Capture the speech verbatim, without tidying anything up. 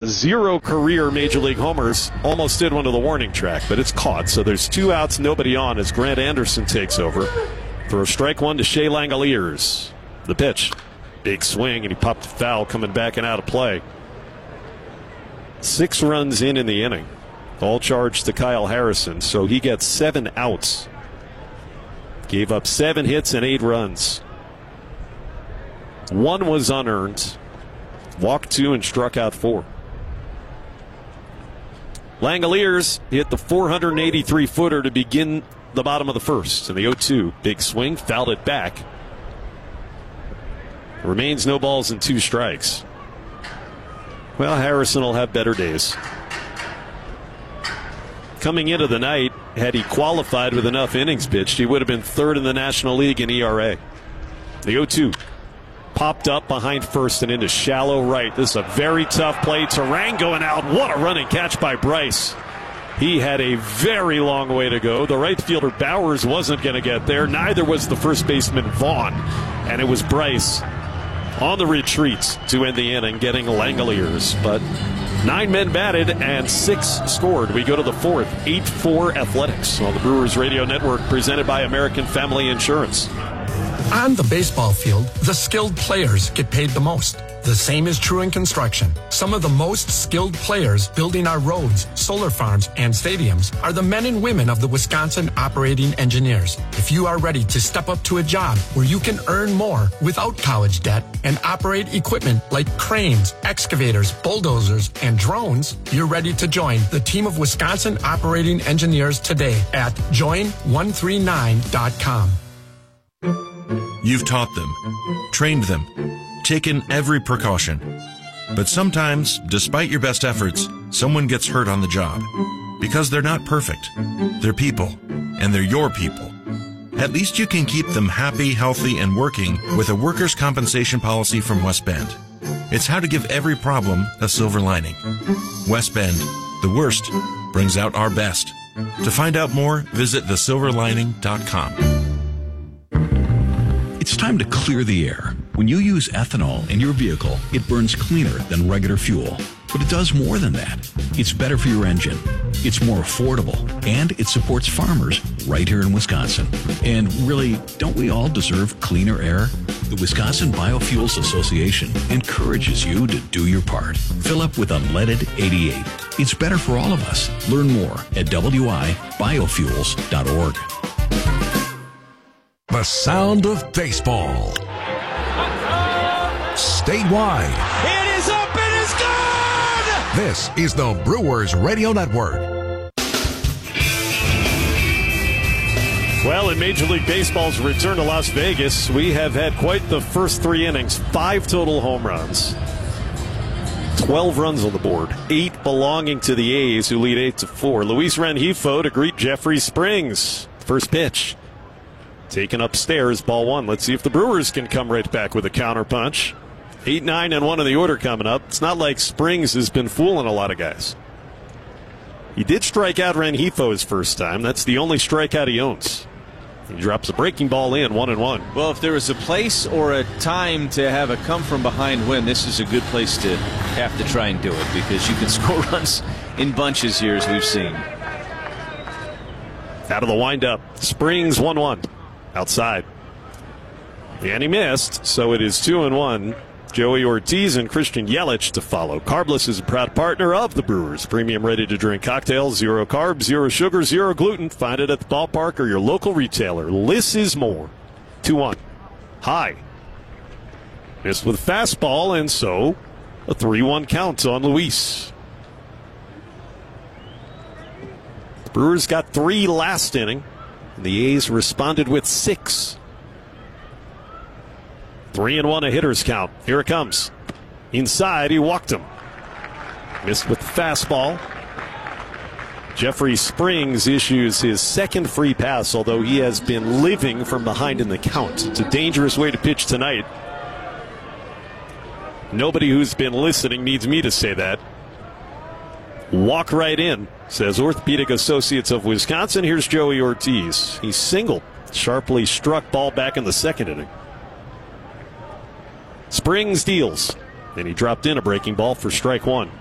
zero career Major League homers. Almost did one to the warning track, but it's caught. So there's two outs, nobody on as Grant Anderson takes over. For a strike one to Shea Langeliers. The pitch. Big swing, and he popped the foul coming back and out of play. Six runs in in the inning. All charged to Kyle Harrison, so he gets seven outs. Gave up seven hits and eight runs. One was unearned. Walked two and struck out four. Langeliers hit the four eighty-three footer to begin the bottom of the first. And the oh two, big swing, fouled it back. Remains no balls and two strikes. Well, Harrison will have better days. Coming into the night, had he qualified with enough innings pitched, he would have been third in the National League in E R A. The oh two popped up behind first and into shallow right. This is a very tough play. Turang going out. What a running catch by Bryce. He had a very long way to go. The right fielder Bowers wasn't going to get there. Neither was the first baseman Vaughn. And it was Bryce on the retreat to end the inning, getting Langeliers. But nine men batted and six scored. We go to the fourth. eight four Athletics on the Brewers Radio Network, presented by American Family Insurance. On the baseball field, the skilled players get paid the most. The same is true in construction. Some of the most skilled players building our roads, solar farms, and stadiums are the men and women of the Wisconsin Operating Engineers. If you are ready to step up to a job where you can earn more without college debt and operate equipment like cranes, excavators, bulldozers, and drones, you're ready to join the team of Wisconsin Operating Engineers today at join one three nine dot com. You've taught them, trained them, taken every precaution. But sometimes, despite your best efforts, someone gets hurt on the job. Because they're not perfect. They're people, and they're your people. At least you can keep them happy, healthy, and working with a workers' compensation policy from West Bend. It's how to give every problem a silver lining. West Bend, the worst, brings out our best. To find out more, visit the silver lining dot com. It's time to clear the air. When you use ethanol in your vehicle, it burns cleaner than regular fuel. But it does more than that. It's better for your engine. It's more affordable. And it supports farmers right here in Wisconsin. And really, don't we all deserve cleaner air? The Wisconsin Biofuels Association encourages you to do your part. Fill up with unleaded eighty-eight. It's better for all of us. Learn more at w i biofuels dot org. The sound of baseball. Statewide. It is up, it is gone! This is the Brewers Radio Network. Well, in Major League Baseball's return to Las Vegas, we have had quite the first three innings. Five total home runs. Twelve runs on the board. Eight belonging to the A's, who lead eight to four. Luis Rengifo to greet Jeffrey Springs. First pitch. Taken upstairs, ball one. Let's see if the Brewers can come right back with a counterpunch. Eight, nine, and one in the order coming up. It's not like Springs has been fooling a lot of guys. He did strike out Rengifo his first time. That's the only strikeout he owns. He drops a breaking ball in, one and one. Well, if there was a place or a time to have a come-from-behind win, this is a good place to have to try and do it, because you can score runs in bunches here, as we've seen. Out of the windup, Springs one one. Outside. And he missed, so it is two and one. Joey Ortiz and Christian Yelich to follow. Carbless is a proud partner of the Brewers. Premium ready-to-drink cocktails, zero carbs, zero sugar, zero gluten. Find it at the ballpark or your local retailer. Less is more. two one. High. Missed with fastball, and so a three one count on Luis. The Brewers got three last inning. The A's responded with six. Three and one a hitter's count. Here it comes. Inside, he walked him. Missed with the fastball. Jeffrey Springs issues his second free pass, although he has been living from behind in the count. It's a dangerous way to pitch tonight. Nobody who's been listening needs me to say that. Walk right in, says Orthopedic Associates of Wisconsin. Here's Joey Ortiz. He singled, sharply struck ball back in the second inning. Springs deals, and he dropped in a breaking ball for strike one.